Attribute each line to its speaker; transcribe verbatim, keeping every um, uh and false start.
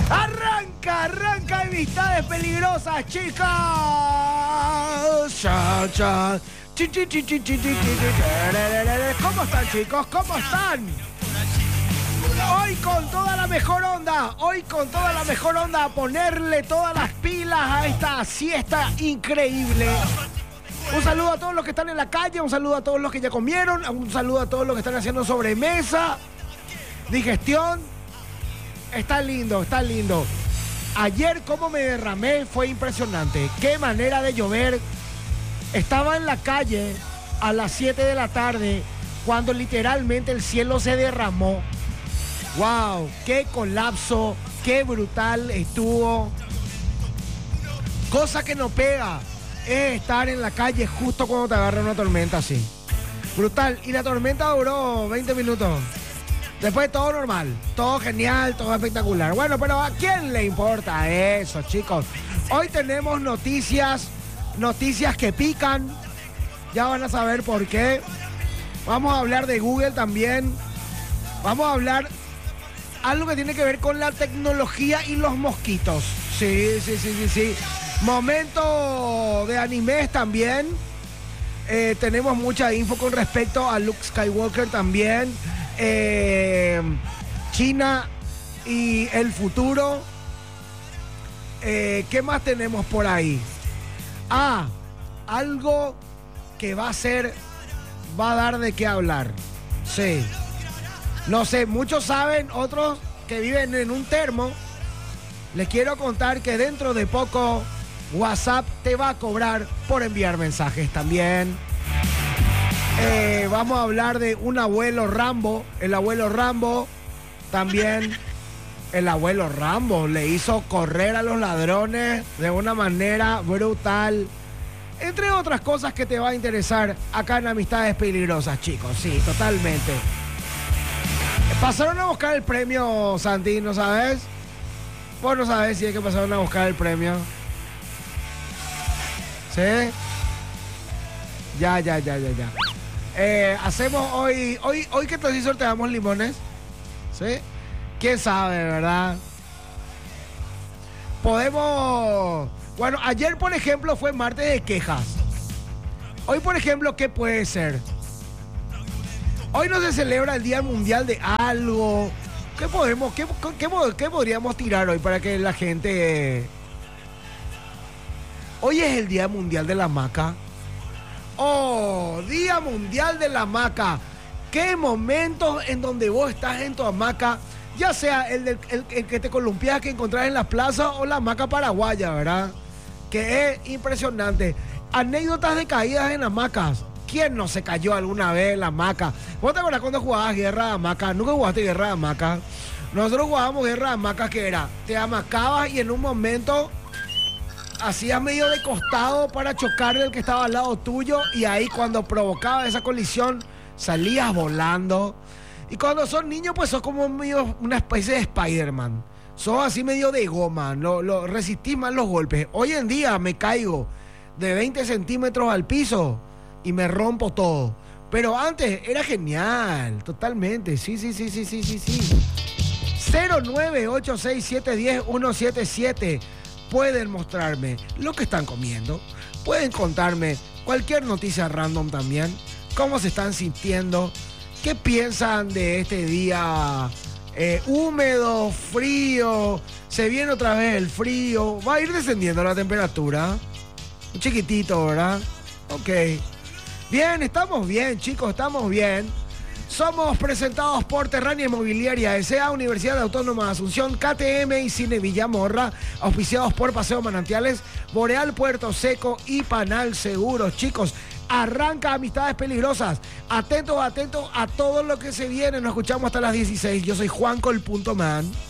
Speaker 1: Arranca, arranca Amistades Peligrosas, chicas. Cha, cha. Chi, chi, chi, chi, chi, chi, chi. ¿Cómo están, chicos? ¿Cómo están? Hoy con toda la mejor onda, hoy con toda la mejor onda, a ponerle todas las pilas a esta siesta increíble. Un saludo a todos los que están en la calle, un saludo a todos los que ya comieron, un saludo a todos los que están haciendo sobremesa, digestión. Está lindo, está lindo. Ayer cómo me derramé fue impresionante. Qué manera de llover. Estaba en la calle a las siete de la tarde cuando literalmente el cielo se derramó. ¡Wow! ¡Qué colapso! ¡Qué brutal estuvo! Cosa que no pega es estar en la calle justo cuando te agarra una tormenta así. Brutal. Y la tormenta duró veinte minutos. Después todo normal, todo genial, todo espectacular. Bueno, pero ¿a quién le importa eso, chicos? Hoy tenemos noticias, noticias que pican. Ya van a saber por qué. Vamos a hablar de Google también. Vamos a hablar algo que tiene que ver con la tecnología y los mosquitos. Sí, sí, sí, sí, sí. Momento de animes también. Eh, tenemos mucha info con respecto a Luke Skywalker también. Eh, China y el futuro. Eh, ¿Qué más tenemos por ahí? Ah, algo que va a ser, va a dar de qué hablar. Sí. No sé, muchos saben, otros que viven en un termo. Les quiero contar que dentro de poco WhatsApp te va a cobrar por enviar mensajes también. Eh, vamos a hablar de un abuelo Rambo. El abuelo Rambo también. El abuelo Rambo le hizo correr a los ladrones de una manera brutal. Entre otras cosas que te va a interesar acá en Amistades Peligrosas, chicos. Sí, totalmente. Pasaron a buscar el premio, Santi, ¿no sabes? Vos no sabés si es que pasaron a buscar el premio. ¿Sí? Ya, ya, ya, ya, ya. Eh, hacemos hoy, hoy, hoy que te sorteamos limones. ¿Sí? ¿Quién sabe, verdad? Podemos... Bueno, ayer, por ejemplo, fue martes de quejas. Hoy, por ejemplo, ¿qué puede ser? Hoy no se celebra el Día Mundial de algo. ¿Qué podemos, qué, qué, qué podríamos tirar hoy para que la gente... Hoy es el Día Mundial de la Hamaca. Oh, Día Mundial de la Hamaca. Qué momentos en donde vos estás en tu hamaca, ya sea el, del, el, el que te columpias que encontrás en las plazas o la hamaca paraguaya, ¿verdad? Que es impresionante. Anécdotas de caídas en hamacas. ¿Quién no se cayó alguna vez en la hamaca? ¿Vos te acuerdas cuando jugabas guerra de hamaca? ¿Nunca jugaste guerra de hamaca? Nosotros jugábamos guerra de hamaca, que era, te hamacabas y en un momento hacías medio de costado para chocarle al que estaba al lado tuyo, y ahí cuando provocaba esa colisión salías volando. Y cuando sos niño, pues sos como medio una especie de Spider-Man. Sos así medio de goma, lo, lo, resistís más los golpes. Hoy en día me caigo de veinte centímetros al piso y me rompo todo. Pero antes era genial, totalmente. Sí, sí, sí, sí, sí, sí, sí. cero nueve ocho seis siete uno cero uno siete siete. Pueden mostrarme lo que están comiendo. Pueden contarme cualquier noticia random también. Cómo se están sintiendo. ¿Qué piensan de este día eh, húmedo, frío? Se viene otra vez el frío. Va a ir descendiendo la temperatura. Un chiquitito, ¿verdad? Ok. Bien, estamos bien, chicos, estamos bien. Somos presentados por Terrania Inmobiliaria S A, Universidad Autónoma de Asunción, K T M y Cine Villamorra, auspiciados por Paseo Manantiales, Boreal Puerto Seco y Panal Seguros. Chicos, arranca Amistades Peligrosas. Atentos, atentos a todo lo que se viene. Nos escuchamos hasta las dieciséis. Yo soy Juanco, el punto man.